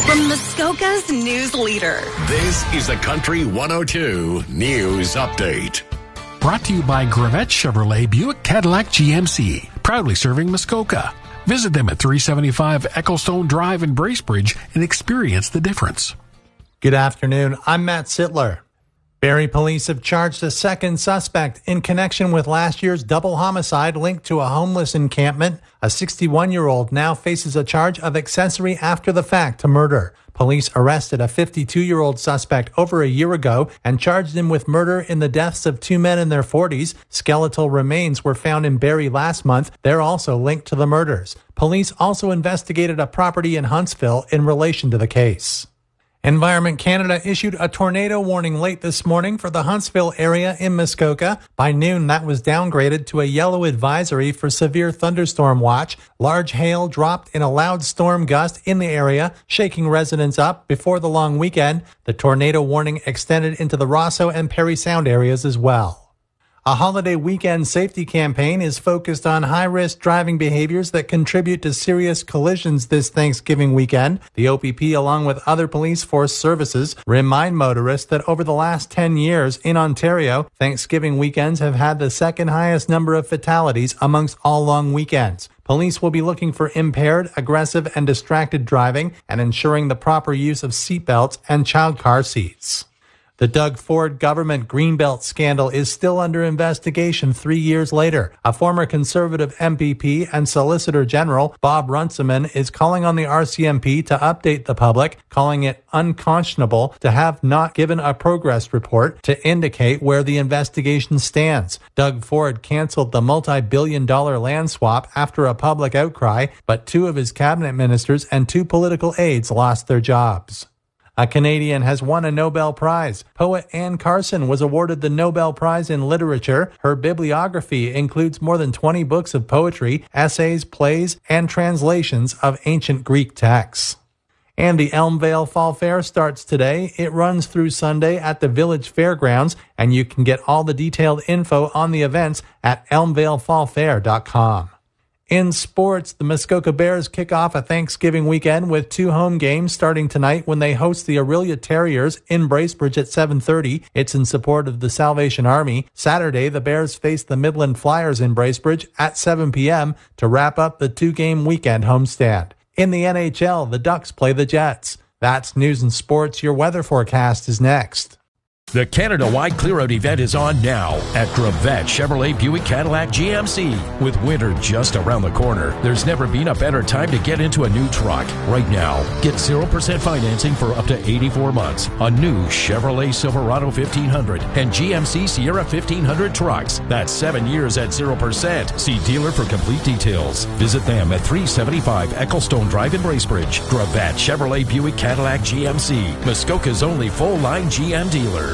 From Muskoka's news leader. This is the Country 102 News Update. Brought to you by Gravette Chevrolet Buick Cadillac GMC, proudly serving Muskoka. Visit them at 375 Ecclestone Drive in Bracebridge and experience the difference. Good afternoon. I'm Matt Sittler. Barrie police have charged a second suspect in connection with last year's double homicide linked to a homeless encampment. A 61-year-old now faces a charge of accessory after the fact to murder. Police arrested a 52-year-old suspect over a year ago and charged him with murder in the deaths of two men in their 40s. Skeletal remains were found in Barrie last month. They're also linked to the murders. Police also investigated a property in Huntsville in relation to the case. Environment Canada issued a tornado warning late this morning for the Huntsville area in Muskoka. By noon, that was downgraded to a yellow advisory for severe thunderstorm watch. Large hail dropped in a loud storm gust in the area, shaking residents up before the long weekend. The tornado warning extended into the Rosso and Parry Sound areas as well. A holiday weekend safety campaign is focused on high-risk driving behaviors that contribute to serious collisions this Thanksgiving weekend. The OPP, along with other police force services, remind motorists that over the last 10 years in Ontario, Thanksgiving weekends have had the second highest number of fatalities amongst all long weekends. Police will be looking for impaired, aggressive, and distracted driving and ensuring the proper use of seatbelts and child car seats. The Doug Ford government Greenbelt scandal is still under investigation 3 years later. A former Conservative MPP and Solicitor General, Bob Runciman, is calling on the RCMP to update the public, calling it unconscionable to have not given a progress report to indicate where the investigation stands. Doug Ford canceled the multi-billion-dollar land swap after a public outcry, but two of his cabinet ministers and two political aides lost their jobs. A Canadian has won a Nobel Prize. Poet Anne Carson was awarded the Nobel Prize in Literature. Her bibliography includes more than 20 books of poetry, essays, plays, and translations of ancient Greek texts. And the Elmvale Fall Fair starts today. It runs through Sunday at the Village Fairgrounds, and you can get all the detailed info on the events at elmvalefallfair.com. In sports, the Muskoka Bears kick off a Thanksgiving weekend with two home games starting tonight when they host the Aurelia Terriers in Bracebridge at 7:30. It's in support of the Salvation Army. Saturday, the Bears face the Midland Flyers in Bracebridge at 7 p.m. to wrap up the two-game weekend homestand. In the NHL, the Ducks play the Jets. That's news and sports. Your weather forecast is next. The Canada-wide clear-out event is on now at Gravette Chevrolet Buick Cadillac GMC. With winter just around the corner, there's never been a better time to get into a new truck. Right now, get 0% financing for up to 84 months on new Chevrolet Silverado 1500 and GMC Sierra 1500 trucks. That's 7 years at 0%. See dealer for complete details. Visit them at 375 Ecclestone Drive in Bracebridge. Gravette Chevrolet Buick Cadillac GMC, Muskoka's only full-line GM dealer.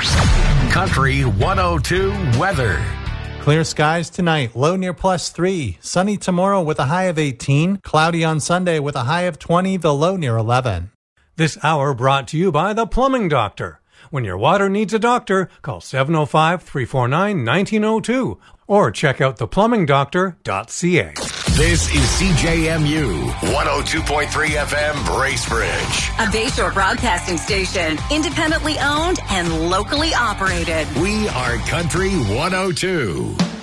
Country 102 weather. Clear skies tonight, low near +3. Sunny tomorrow with a high of 18. Cloudy on Sunday with a high of 20, the low near 11. This hour brought to you by The Plumbing Doctor. When your water needs a doctor, call 705-349-1902 or check out theplumbingdoctor.ca. This is CJMU 102.3 FM Bracebridge. A Bayshore broadcasting station, independently owned and locally operated. We are Country 102.